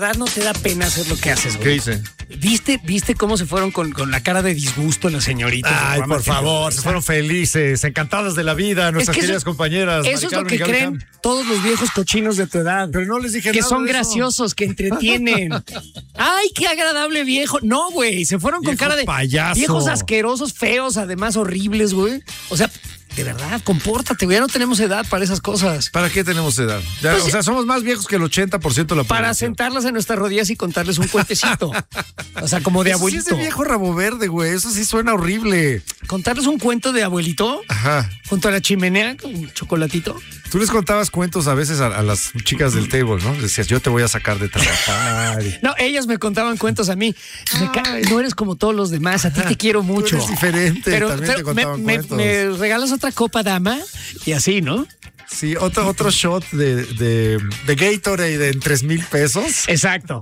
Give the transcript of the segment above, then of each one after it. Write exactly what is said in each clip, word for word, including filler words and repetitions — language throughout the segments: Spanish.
verdad no te da pena hacer lo que haces, güey. ¿Qué hice? ¿Viste, ¿Viste cómo se fueron con, con la cara de disgusto las señoritas? Ay, por favor, se fueron felices, encantadas de la vida, nuestras es que queridas eso, compañeras. Eso es lo que creen Cam. todos los viejos cochinos de tu edad. Pero no les dije que nada son de graciosos, eso. que entretienen. Ay, qué agradable viejo. No, güey, se fueron con Viejo cara de payaso. Viejos asquerosos, feos, además horribles, güey. O sea, de verdad, compórtate, güey. Ya no tenemos edad para esas cosas. ¿Para qué tenemos edad? Ya, Pues, o sea, somos más viejos que el ochenta por ciento de la Para población. sentarlas en nuestras rodillas y contarles un cuentecito. O sea, como de Eso abuelito. Sí es de viejo rabo verde, güey. Eso sí suena horrible. Contarles un cuento de abuelito Ajá. junto a la chimenea con un chocolatito. Tú les contabas cuentos a veces a, a las chicas del table, ¿no? Decías, yo te voy a sacar de trabajar. No, ellas me contaban cuentos a mí. Me ca- no eres como todos los demás, a ti te quiero mucho. Tú eres diferente, Pero, también te pero contaban me, me, cuentos. me regalas otra copa, dama, y así, ¿no? Sí, otro, otro shot de, de, de Gatorade en tres mil pesos. Exacto.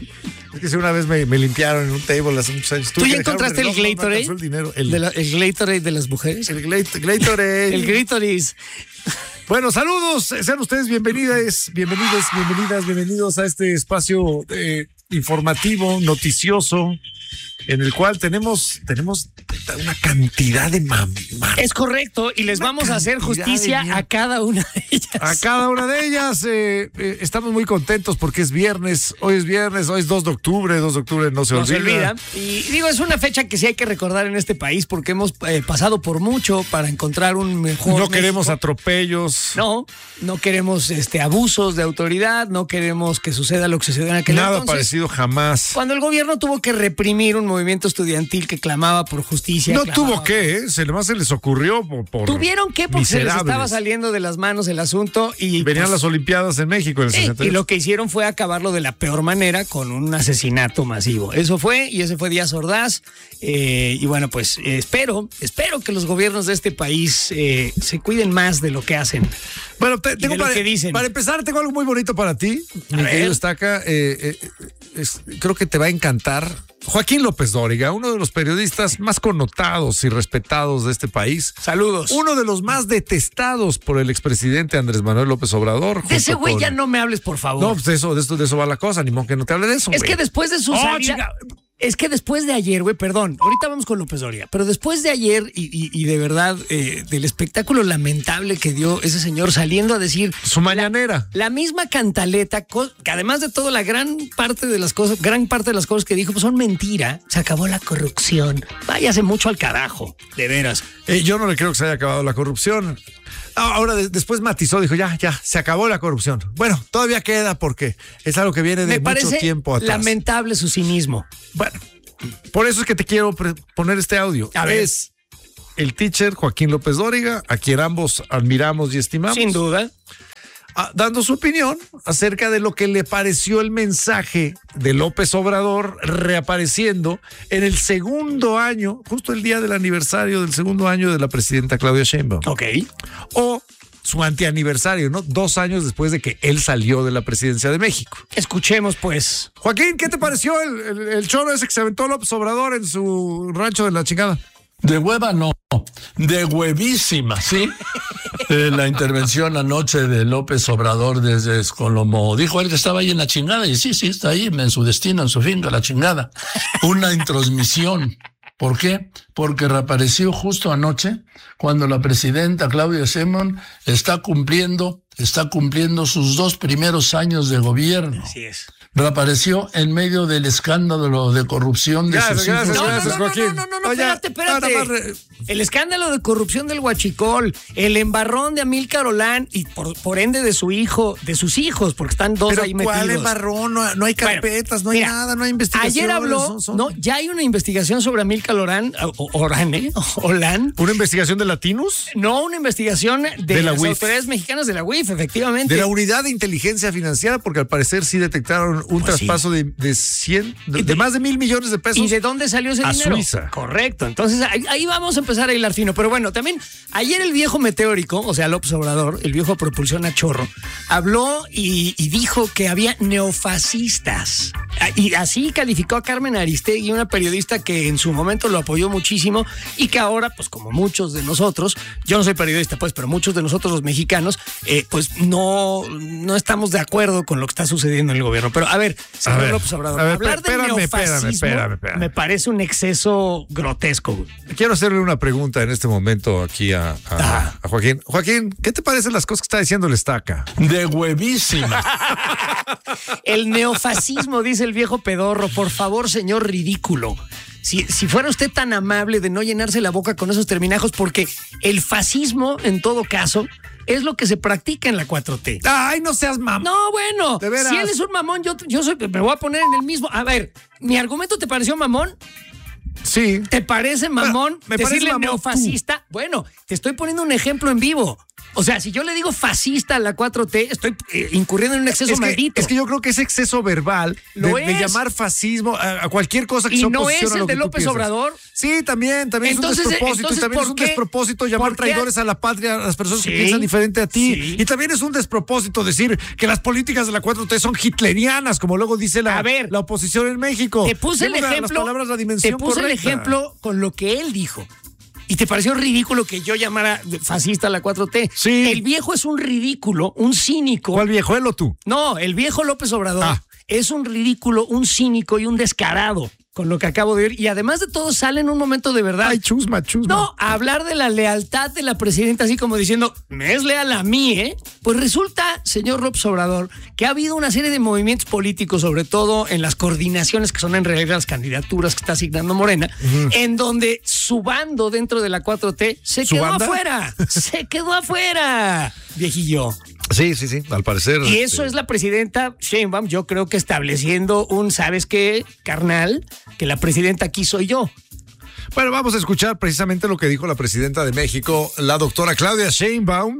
Es que si una vez me, me limpiaron en un table hace muchos años. ¿Tú Tuve ya que dejar un encontraste el reloj, no me Gatorade? alcanzó el dinero. El, De la- el Gatorade de las mujeres. el Glat- Gatorade. El Gritoris. Bueno, saludos, sean ustedes bienvenidas, bienvenidos, bienvenidas, bienvenidos a este espacio eh, informativo, noticioso, en el cual tenemos, tenemos una cantidad de mamás. Es correcto, y les Una vamos a hacer cantidad justicia de a cada una de ellas. A cada una de ellas eh, eh, estamos muy contentos porque es viernes, hoy es viernes, hoy es dos de octubre, dos de octubre no se No se olvida. olvida. Y digo, es una fecha que sí hay que recordar en este país porque hemos eh, pasado por mucho para encontrar un mejor No queremos México. atropellos. No, no queremos este abusos de autoridad, no queremos que suceda lo que sucedió en aquel Nada entonces. parecido jamás. Cuando el gobierno tuvo que reprimir un movimiento estudiantil que clamaba por justicia. No clamaba- tuvo que, ¿eh? Se, además se les ocurrió por, por Tuvieron que porque se les miserables. estaba saliendo de las manos el asunto y Venían pues, las Olimpiadas en México en el sí, sesenta y ocho. y lo que hicieron fue acabarlo de la peor manera con un asesinato masivo. Eso fue, y ese fue Díaz Ordaz. Eh, y bueno, pues eh, espero, espero que los gobiernos de este país eh, se cuiden más de lo que hacen. Bueno, te- tengo de lo para, que dicen. para empezar, tengo algo muy bonito para ti, A mi ver. querido Estaca. Eh, eh, es- creo que te va a encantar. Joaquín López Dóriga, uno de los periodistas más connotados y respetados de este país. Saludos. Uno de los más detestados por el expresidente Andrés Manuel López Obrador. De junto ese güey con- ya no me hables, por favor. No, pues de eso, de, esto, de eso va la cosa, ni modo que no te hable de eso. es güey. que después de su Oh, salida... chinga. Es que después de ayer, güey, perdón, ahorita vamos con López Dóriga, pero después de ayer y, y- y de verdad eh, del espectáculo lamentable que dio ese señor saliendo a decir Su mañanera. la misma cantaleta, co- que además de todo la gran parte de las cosas, gran parte de las cosas que dijo pues son mentira, se acabó la corrupción, váyase mucho al carajo, de veras. Eh, yo no le creo que se haya acabado la corrupción. Ah, Ahora de- después matizó, dijo, ya, ya, se acabó la corrupción. Bueno, todavía queda porque es algo que viene de Me mucho parece tiempo atrás. lamentable su cinismo. Bueno, por eso es que te quiero pre- poner este audio. A ver. Es el teacher Joaquín López Dóriga, a quien ambos admiramos y estimamos, Sin duda. ah, dando su opinión acerca de lo que le pareció el mensaje de López Obrador reapareciendo en el segundo año, justo el día del aniversario del segundo año de la presidenta Claudia Sheinbaum. Ok. O su antianiversario, ¿no? Dos años después de que él salió de la presidencia de México. Escuchemos pues. Joaquín, ¿qué te pareció el, el, el choro ese que se aventó López Obrador en su rancho de la chingada? De hueva no, de huevísima, ¿sí? Eh, la intervención anoche de López Obrador desde Escolomo. Dijo él que estaba ahí en la chingada, y sí, sí, está ahí, en su destino, en su finca, la chingada. Una introsmisión. ¿Por qué? Porque reapareció justo anoche, cuando la presidenta Claudia Sheinbaum está cumpliendo, está cumpliendo sus dos primeros años de gobierno. Así es. Reapareció en medio del escándalo de corrupción de Gracias, sus gracias, hijos. No, no, gracias, no, no, Joaquín. no, no, no, no, Oye, espérate, espérate. nada más re- El escándalo de corrupción del Huachicol, el embarrón de Amílcar Olán y por, por ende de su hijo, de sus hijos, porque están dos Pero ahí ¿cuál metidos. embarrón? No, no hay Bueno, carpetas, no hay mira, nada, no hay investigación. Ayer habló, no, ya hay una investigación sobre Amílcar Olán, o- Orán, ¿eh? Olán. ¿Una investigación de latinos? No, una investigación de, De la las U I F. autoridades mexicanas de la U I F, efectivamente. De la Unidad de Inteligencia Financiera, porque al parecer sí detectaron un Pues traspaso de, de cien, de, de más de mil millones de pesos. ¿Y de dónde salió ese a dinero? Suiza. Correcto. Entonces ahí, ahí vamos a empezar a hilar fino. Pero bueno, también ayer el viejo meteórico, o sea, López Obrador, el viejo propulsión a chorro, habló y, y dijo que había neofascistas Y así calificó a Carmen Aristegui, una periodista que en su momento lo apoyó muchísimo y que ahora, pues como muchos de nosotros, yo no soy periodista, pues, pero muchos de nosotros los mexicanos, eh, pues no, no estamos de acuerdo con lo que está sucediendo en el gobierno. Pero a ver, señor ver, López Obrador, a ver, hablar espérame, de neofascismo espérame, espérame, espérame. me parece un exceso grotesco. Quiero hacerle una pregunta en este momento aquí a, a, Ah. a Joaquín. Joaquín, ¿qué te parecen las cosas que está diciendo el Estaca? De huevísima. El neofascismo, dice el viejo pedorro. Por favor, señor ridículo. Si, si fuera usted tan amable de no llenarse la boca con esos terminajos, porque el fascismo, en todo caso, es lo que se practica en la cuatro T. Ay, no seas mamón. No, bueno, ¿De veras? si él es un mamón, yo, yo soy, me voy a poner en el mismo. A ver, ¿mi argumento te pareció mamón? Sí. ¿Te parece mamón me parece decirle mamón neofascista? Bueno, te estoy poniendo un ejemplo en vivo. O sea, si yo le digo fascista a la cuatro T, estoy eh, incurriendo en un exceso Es que, maldito. es que yo creo que ese exceso verbal de, Lo de es. llamar fascismo a, a cualquier cosa que ¿Y se no oposición es a lo el de que tú López piensas. Obrador? Sí, también, también Entonces, es un despropósito. entonces, Y también es ¿por un qué? despropósito llamar ¿Por qué? traidores a la patria a las personas Sí, que piensan diferente a ti. sí. Y también es un despropósito decir que las políticas de la cuatro T son hitlerianas, como luego dice la, A ver, la oposición en México. Te puse el Demos a las ejemplo. palabras la dimensión Te puse el correcta. ejemplo con lo que él dijo. ¿Y te pareció ridículo que yo llamara fascista a la cuatro T? Sí. El viejo es un ridículo, un cínico. ¿Cuál viejo, él o tú? No, el viejo López Obrador Ah. es un ridículo, un cínico y un descarado con lo que acabo de oír. Y además de todo sale en un momento de verdad. Ay, chusma, chusma. No, a hablar de la lealtad de la presidenta, así como diciendo, me es leal a mí, ¿eh? Pues resulta, señor López Obrador, que ha habido una serie de movimientos políticos, sobre todo en las coordinaciones que son en realidad las candidaturas que está asignando Morena, uh-huh. en donde su bando dentro de la cuatro T se ¿Su quedó banda? afuera. Se quedó afuera, viejillo. Sí, sí, sí, al parecer. Y eso este... es la presidenta Sheinbaum, yo creo que estableciendo un, ¿sabes qué, carnal? Que la presidenta aquí soy yo. Bueno, vamos a escuchar precisamente lo que dijo la presidenta de México, la doctora Claudia Sheinbaum,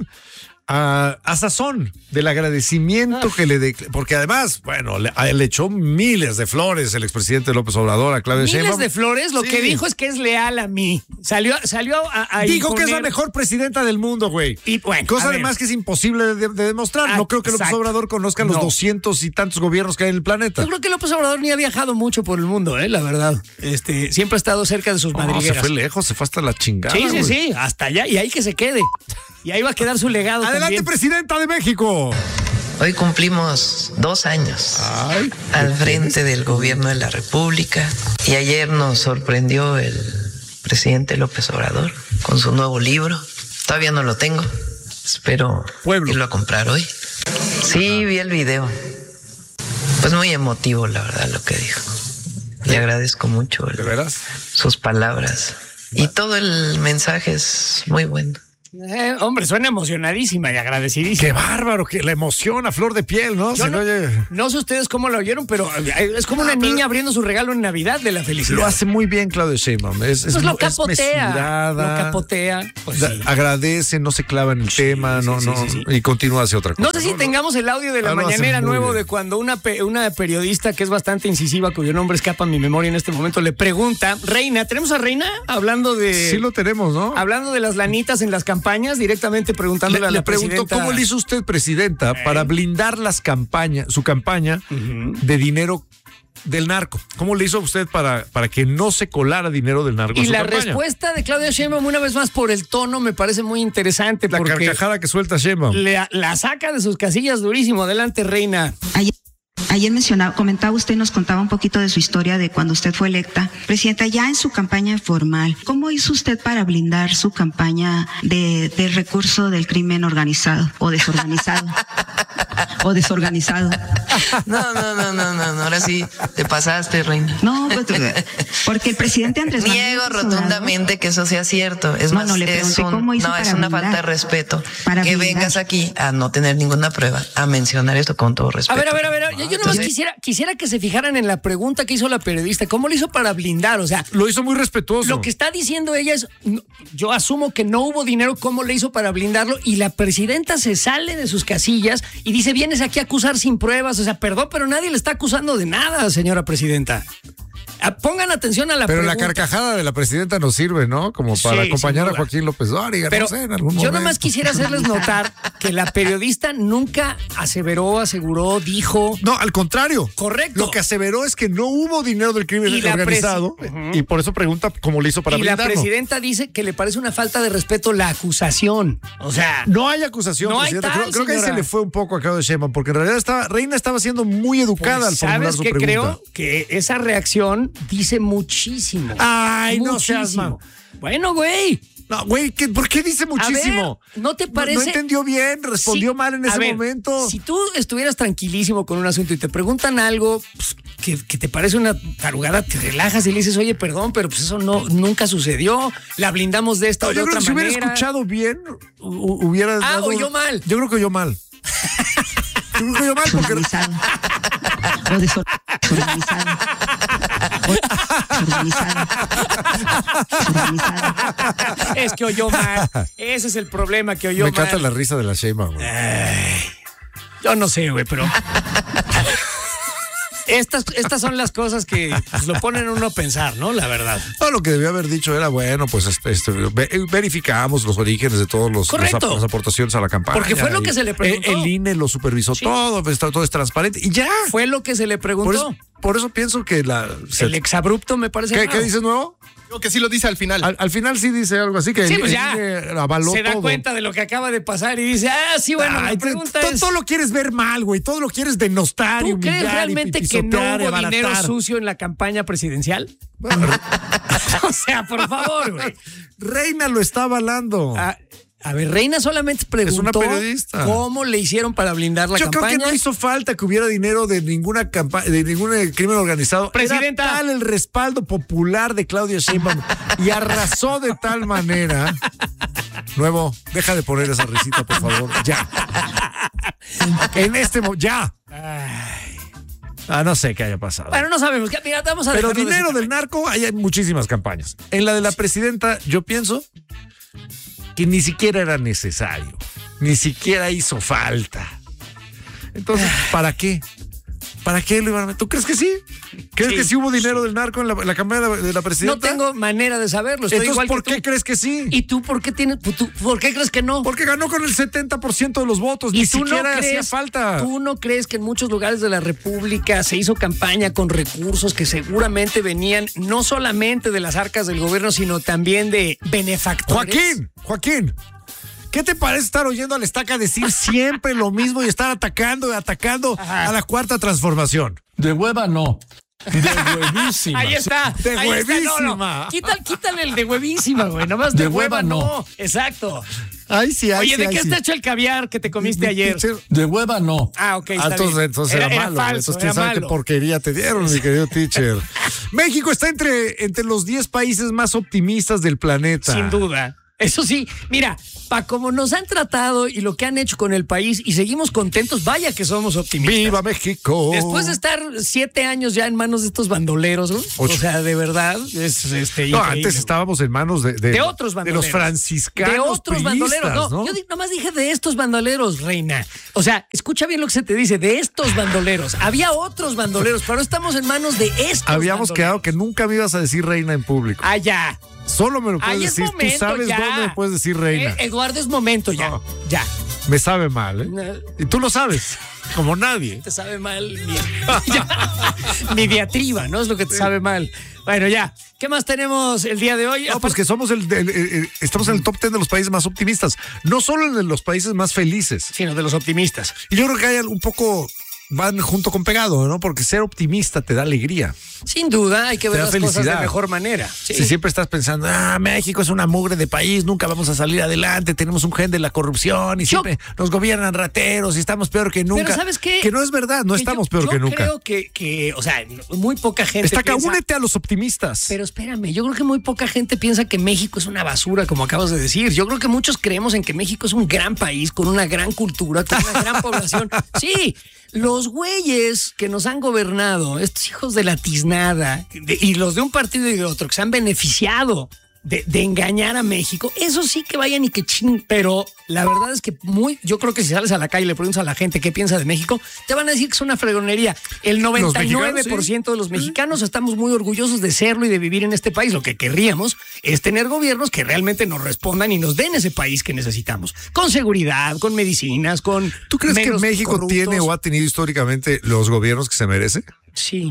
a, a sazón del agradecimiento ah. que le de, porque además, bueno, le, le echó miles de flores el expresidente López Obrador a Claudia miles Sheinbaum. Miles de flores, lo sí. que dijo es que es leal a mí. Salió, salió a, a Dijo imponer... que es la mejor presidenta del mundo, güey. Y bueno, cosa además que es imposible de, de demostrar. Ah, no creo que López exacto. Obrador conozca los no. doscientos y tantos gobiernos que hay en el planeta. Yo creo que López Obrador ni ha viajado mucho por el mundo, eh, la verdad. Este, siempre ha estado cerca de sus no, madrigueras. Se fue lejos, se fue hasta la chingada. Sí, sí, güey. sí, hasta allá y ahí que se quede. Y ahí va a quedar su legado. Adelante, también. presidenta de México. Hoy cumplimos dos años Ay, al frente del gobierno de la República y ayer nos sorprendió el presidente López Obrador con su nuevo libro. Todavía no lo tengo, espero Pueblo. irlo a comprar hoy. Sí, vi el video. Pues muy emotivo, la verdad, lo que dijo. Le agradezco mucho el, ¿De veras? sus palabras y todo el mensaje es muy bueno. Eh, hombre, suena emocionadísima y agradecidísima. Qué bárbaro, que la emoción a flor de piel, ¿no? Yo Se no, oye... no sé ustedes cómo lo oyeron, pero es como no, una pero... niña abriendo su regalo en Navidad de la felicidad. Lo hace muy bien Claudia Sheinbaum. Es, pues es, lo capotea, es mesurada, lo capotea. Pues da, sí. Agradece, no se clava en el sí, tema, sí, no, sí, no, sí, sí. y continúa hacia otra cosa. No sé si no, tengamos no. el audio de la ah, mañanera no, nuevo bien. de cuando una, una periodista que es bastante incisiva, cuyo nombre escapa a mi memoria en este momento, le pregunta, Reina, ¿tenemos a Reina? Hablando de... Sí lo tenemos, ¿no? Hablando de las lanitas en las campañas, directamente preguntándole le, a la le preguntó presidenta. ¿Cómo le hizo usted, presidenta, ¿Eh? para blindar las campañas, su campaña uh-huh. de dinero del narco? ¿Cómo le hizo usted para, para que no se colara dinero del narco? Y en su la campaña? respuesta de Claudia Sheinbaum, una vez más por el tono, me parece muy interesante. La porque carcajada que suelta Sheinbaum. Le, la saca de sus casillas durísimo. Adelante, Reina. Ayer, ayer mencionaba, comentaba usted, nos contaba un poquito de su historia de cuando usted fue electa. Presidenta, ya en su campaña formal, ¿cómo hizo usted para blindar su campaña de, de recurso del crimen organizado o desorganizado? o desorganizado. No, no, no, no, no, no, ahora sí te pasaste, Reina. No, pues, porque el presidente Andrés Manuel Niego rotundamente que eso sea cierto. Es no, más, no, le es, un, cómo hizo no, para es una blindar, falta de respeto para que blindar. vengas aquí a no tener ninguna prueba, a mencionar esto con todo respeto. A ver, a ver, a ver, yo, yo nomás quisiera, quisiera que se fijaran en la pregunta que hizo la periodista. ¿Cómo lo hizo para blindar? O sea, lo hizo muy respetuoso. Lo que está diciendo ella es, yo asumo que no hubo dinero, ¿cómo le hizo para blindarlo? Y la presidenta se sale de sus casillas y dice, vienes aquí a acusar sin pruebas. O sea, perdón, pero nadie le está acusando de nada, señora presidenta. Ah, pongan atención a la Pero pregunta. la carcajada de la presidenta nos sirve, ¿no? Como para Sí, acompañar sin a duda. Joaquín López Dóriga, Pero no sé, en algún yo momento. nomás quisiera hacerles notar que la periodista nunca aseveró, aseguró, dijo. No, al contrario. Correcto. Lo que aseveró es que no hubo dinero del crimen Y la organizado presi- y por eso pregunta cómo le hizo para Y la blindarlo. presidenta dice que le parece una falta de respeto la acusación. O sea, No hay acusación, No hay presidenta. tal, creo, creo que ahí señora. se le fue un poco a Claudia Sheinbaum, porque en realidad estaba, Reina estaba siendo muy educada pues, al formular ¿sabes su qué? pregunta. Creo que esa reacción dice muchísimo. Ay, no Muchísimo. seas mal. Bueno, güey. No, güey, ¿qué- ¿por qué dice muchísimo? A ver, ¿no te parece? No, no entendió bien, respondió Sí, mal en a ese ver, momento. Si tú estuvieras tranquilísimo con un asunto y te preguntan algo pues, que, que te parece una tarugada, te relajas y le dices, oye, perdón, pero pues eso no nunca susucedió. La blindamos de esta No, o de yo creo otra que si hubiera manera. escuchado bien, hu- hubiera. Ah, dado- oyó mal. Yo creo que oyó mal. Yo creo que oyó mal porque. Organizado. O desor- desorganizado. Organizado. Organizado. Es que oyó mal. Ese es el problema, que oyó Me mal. encanta la risa de la Sheinbaum, güey. Yo no sé, güey, pero. Estas, estas son las cosas que pues, lo ponen a uno a pensar, ¿no? La verdad. No, lo que debió haber dicho era, bueno, pues este, este, ve- verificamos los orígenes de todos los, los Correcto. ap- las aportaciones a la campaña. Porque fue lo y que se le preguntó. El, el I N E lo supervisó Sí. todo, pues, todo, todo es transparente y ya. Fue lo que se le Por preguntó. eso, por eso pienso que la. se- El exabrupto me parece. ¿Qué, raro. ¿Qué dices nuevo? Creo que sí lo dice al final. Al, al final sí dice algo así que Sí, el, pues el ya. I N E avaló Se da todo. cuenta de lo que acaba de pasar y dice, ah, sí, bueno, Ay, la pregunta to- es. todo lo quieres ver mal, güey. Todo lo quieres denostar y ¿Tú humillar crees y realmente que no pisotear y hubo dinero abaratar. sucio en la campaña presidencial? O sea, por favor, güey. Reina lo está avalando. A, a ver, Reina solamente preguntó periodista. cómo le hicieron para blindar la Yo campaña. creo que no hizo falta que hubiera dinero de ninguna campaña, de ningún eh, crimen organizado. Presidenta. Era tal el respaldo popular de Claudia Sheinbaum y arrasó de tal manera. Nuevo, deja de poner esa risita, por favor. Ya. En este momento, ya. Ah, no sé qué haya pasado. Bueno, no sabemos. ¿Qué? Mira, vamos a Pero dejarlo de dinero ese del narco, ahí hay muchísimas campañas. En la de la presidenta, yo pienso que ni siquiera era necesario. Ni siquiera hizo falta. Entonces, ¿para qué? ¿Para qué lo iban a meter? ¿Tú crees que sí? ¿Crees Sí, que sí hubo dinero del narco en la, en la campaña de la, de la No presidenta? tengo manera de saberlo. Estoy Entonces, igual ¿por que qué tú. crees que sí? ¿Y tú por qué tienes, tú, por qué crees que no? Porque ganó con el setenta por ciento de los votos. ¿Y Ni tú no siquiera hacía crees- falta. ¿Tú no crees que en muchos lugares de la República se hizo campaña con recursos que seguramente venían no solamente de las arcas del gobierno, sino también de benefactores? Joaquín, Joaquín, ¿qué te parece estar oyendo a la estaca decir siempre lo mismo y estar atacando y atacando Ajá. a la cuarta transformación? De hueva no. De huevísima. Ahí está. De ahí está, no, no. huevísima. Quítale, quítale el de huevísima, güey. Nomás de, De hueva, hueva, no. no. Exacto. Ay, sí, ay, Oye, sí, ¿de ay, qué sí. está hecho el caviar que te comiste Mi ayer? teacher- De hueva no. Ah, ok, Ah, está entonces, bien. entonces era, malo. falso, entonces, era quién sabe qué malo. porquería te dieron, mi querido teacher. México está entre, entre los diez países más optimistas del planeta. Sin duda. Eso sí, mira, pa' como nos han tratado y lo que han hecho con el país y seguimos contentos, vaya que somos optimistas. ¡Viva México! Después de estar siete años ya en manos de estos bandoleros, ¿no? O Ocho. sea, de verdad, es este, No, increíble. antes estábamos en manos de, de, De otros de bandoleros. los franciscanos. De otros priistas, bandoleros. No, ¿no? yo di- nomás dije de estos bandoleros, reina. O sea, escucha bien lo que se te dice, de estos bandoleros. Había otros bandoleros, pero estamos en manos de estos Habíamos bandoleros. quedado que nunca me ibas a decir reina en público. Ah, ya. Solo me lo puedes Ahí es decir. momento, Tú sabes ya. dónde me puedes decir reina. Eh, Eduardo, es momento ya. No. Ya. Me sabe mal, ¿eh? No. Y tú lo sabes, como nadie. Te sabe mal mi, ya. Mi diatriba, ¿no? Es lo que te sabe mal. Bueno, ya. ¿Qué más tenemos el día de hoy? No, pues que somos el, el- el- el- estamos en el top ten de los países más optimistas. No solo en los países más felices. Sino de los optimistas. Y yo creo que hay un poco, van junto con pegado, ¿no? Porque ser optimista te da alegría. Sin duda, hay que ver da las cosas felicidad. de mejor manera. Sí. Si siempre estás pensando, ah, México es una mugre de país, nunca vamos a salir adelante, tenemos un gen de la corrupción y Yo- siempre nos gobiernan rateros y estamos peor que nunca. Pero ¿sabes qué? Que no es verdad, no Que estamos yo- peor yo que nunca. creo que, que, o sea, muy poca gente Está acá, piensa- únete a los optimistas. Pero espérame, yo creo que muy poca gente piensa que México es una basura, como acabas de decir. Yo creo que muchos creemos en que México es un gran país, con una gran cultura, con una gran población. Sí, los güeyes que nos han gobernado, estos hijos de la tiznada, de- y los de un partido y de otro, que se han beneficiado de, de engañar a México, eso sí que vayan y que ching, pero la verdad es que muy, yo creo que si sales a la calle y le preguntas a la gente qué piensa de México, te van a decir que es una fregonería. El noventa y nueve por ciento de los mexicanos estamos muy orgullosos de serlo y de vivir en este país. Lo que querríamos es tener gobiernos que realmente nos respondan y nos den ese país que necesitamos, con seguridad, con medicinas, con... ¿Tú crees que México corruptos? tiene o ha tenido históricamente los gobiernos que se merece? Sí.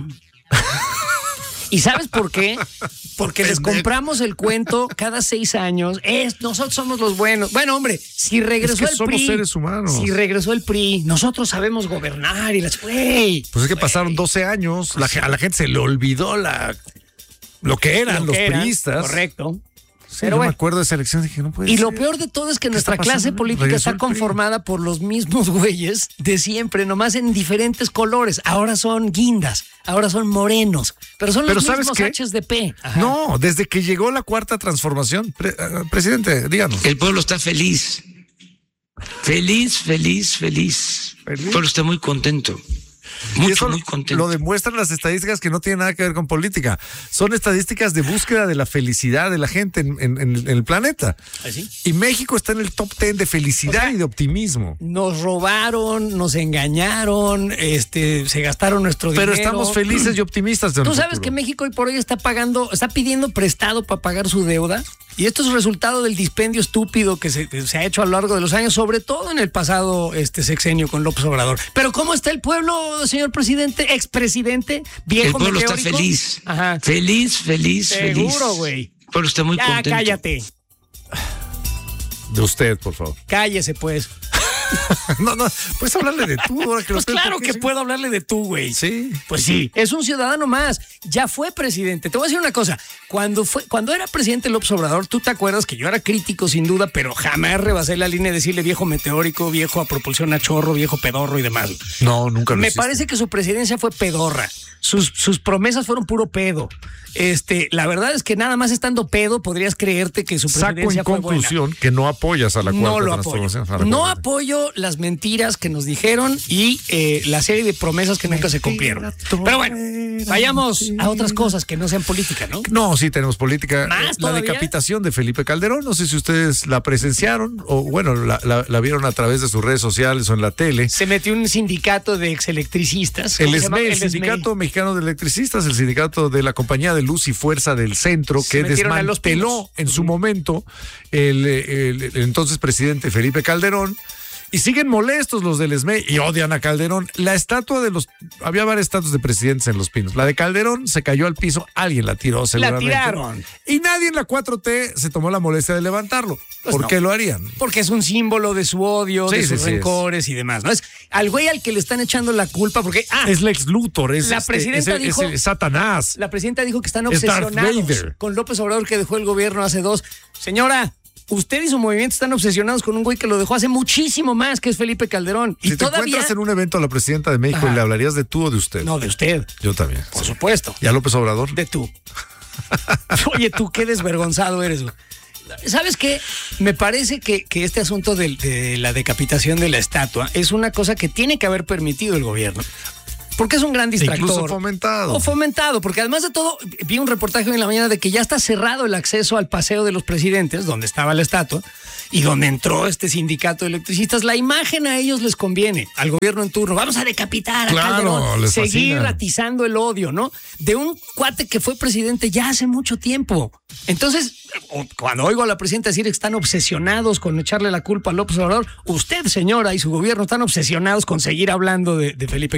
¿Y sabes por qué? Porque les compramos el cuento cada seis años. Es, nosotros somos los buenos. Bueno, hombre, si regresó es que el somos P R I. seres humanos. Si regresó el P R I, nosotros sabemos gobernar y las. Güey. Pues es que pasaron doce años. La, a la gente se le olvidó la lo que eran Lo los que eran, priistas. correcto. Sí, Pero yo bueno. me acuerdo de esa elección, dije, no puede Y ser. lo peor de todo es que ¿Qué nuestra está clase pasando? política Regresó está el P R I. conformada por los mismos güeyes de siempre, nomás en diferentes colores. Ahora son guindas, ahora son morenos, pero son Pero los ¿sabes mismos qué? H's de P. Ajá. No, desde que llegó la cuarta transformación, pre- uh, presidente, díganos. El pueblo está feliz. Feliz, feliz, feliz. ¿Feliz? El pueblo está muy contento. Y Mucho, eso muy contento. lo demuestran las estadísticas que no tienen nada que ver con política. Son estadísticas de búsqueda de la felicidad de la gente en, en- en el planeta. ¿Así? Y México está en el top ten de felicidad O sea, y de optimismo. Nos robaron, nos engañaron, este, se gastaron nuestro Pero dinero. estamos felices y optimistas de Tú un sabes futuro. que México hoy por hoy está pagando, está pidiendo prestado para pagar su deuda. Y esto es resultado del dispendio estúpido que se, que se ha hecho a lo largo de los años, sobre todo en el pasado este sexenio con López Obrador. Pero ¿cómo está el pueblo, señor presidente, expresidente, viejo El pueblo está meteórico? feliz. Ajá. Feliz, feliz, feliz. Seguro, güey. El pueblo está muy Ya, contento. cállate. De usted, por favor. Cállese, pues. No, no, puedes hablarle de tú. Ahora que Pues usted- claro ¿por qué que sí? puedo hablarle de tú, güey. Sí. Pues sí, es un ciudadano más. Ya fue presidente. Te voy a decir una cosa. Cuando fue, cuando era presidente López Obrador, tú te acuerdas que yo era crítico sin duda, pero jamás rebasé la línea de decirle viejo meteórico, viejo a propulsión a chorro, viejo pedorro y demás. No, nunca lo Me hiciste. parece que su presidencia fue pedorra. Sus, sus promesas fueron puro pedo. Este, la verdad es que nada más estando pedo podrías creerte que su Saco presidencia en fue buena. conclusión que no apoyas a la cuarta No lo apoyo. transformación. a la No cuarta. apoyo las mentiras que nos dijeron y eh, la serie de promesas que nunca se cumplieron. Pero bueno, vayamos a otras cosas que no sean política, ¿no? No, sí tenemos política. ¿Más Eh, La todavía? decapitación de Felipe Calderón, no sé si ustedes la presenciaron o bueno, la, la- la vieron a través de sus redes sociales o en la tele. Se metió un sindicato de exelectricistas. El ¿Cómo se llama? ESME, el ESME. Sindicato Mexicano de Electricistas, el sindicato de la Compañía de Luz y Fuerza del Centro, Se que metieron a los desmanteló pinos. en su momento el, el- el entonces presidente Felipe Calderón. Y siguen molestos los del ESME y odian a Calderón. La estatua de los... Había varias estatuas de presidentes en Los Pinos. La de Calderón se cayó al piso, alguien la tiró seguramente. tiraron. Y nadie en la cuatro T se tomó la molestia de levantarlo. Pues ¿Por no. qué lo harían? Porque es un símbolo de su odio, Sí, de sí, sus sí, rencores y demás, ¿no? Es al güey al que le están echando la culpa porque... Ah, Es Lex Luthor, es, La este, presidenta es- es- dijo- es Satanás. la presidenta dijo que están Es Darth obsesionados Vader. con López Obrador que dejó el gobierno hace dos. Señora, usted y su movimiento están obsesionados con un güey que lo dejó hace muchísimo más, que es Felipe Calderón. Y Si te todavía... encuentras en un evento a la presidenta de México, Ajá. ¿le hablarías de tú o de usted? No, de usted, Yo también. por sí. supuesto. ¿Y a López Obrador? De tú. Oye, tú, qué desvergonzado eres, güey. ¿Sabes qué? Me parece que, que este asunto de, de la decapitación de la estatua es una cosa que tiene que haber permitido el gobierno. Porque es un gran distractor. Incluso fomentado. O fomentado, porque además de todo, vi un reportaje hoy en la mañana de que ya está cerrado el acceso al Paseo de los Presidentes, donde estaba la estatua, y donde entró este sindicato de electricistas. La imagen a ellos les conviene, al gobierno en turno. Vamos a decapitar a Claro, Calderón, les seguir fascina. atizando el odio, ¿no? De un cuate que fue presidente ya hace mucho tiempo. Entonces, o- cuando oigo a la presidenta decir que están obsesionados con echarle la culpa a López Obrador, usted, señora, y su gobierno están obsesionados con seguir hablando de, de Felipe